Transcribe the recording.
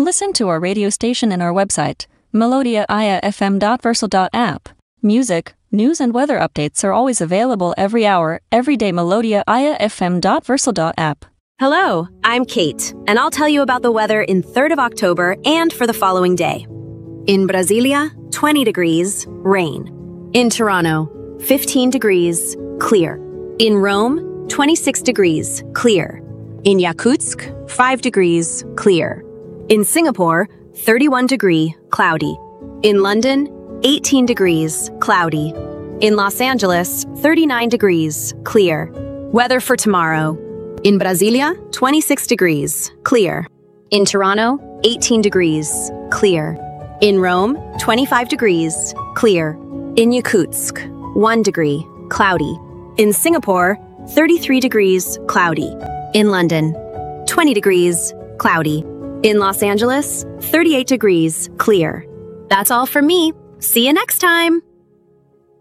listen to our radio station and our website, melodiaIAFM.versal.app. Music, news and weather updates are always available every hour, every day. melodiaIAFM.versal.app. Hello, I'm Kate, and I'll tell you about the weather in 3rd of October and for the following day. In Brasilia, 20 degrees, rain. In Toronto, 15 degrees, clear. In Rome, 26 degrees, clear. In Yakutsk, 5 degrees, clear. In Singapore, 31 degree, cloudy. In London, 18 degrees, cloudy. In Los Angeles, 39 degrees, clear. Weather for tomorrow. In Brasilia, 26 degrees, clear. In Toronto, 18 degrees, clear. In Rome, 25 degrees, clear. In Yakutsk, 1 degree, cloudy. In Singapore, 33 degrees, cloudy. In London, 20 degrees, cloudy. In Los Angeles, 38 degrees, clear. That's all from me. See you next time.